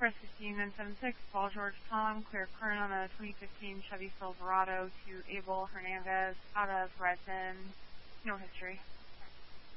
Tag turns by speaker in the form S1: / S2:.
S1: Press 15976, Paul George Tom, clear current on a 2015 Chevy Silverado to Abel Hernandez out of Redmond. No history.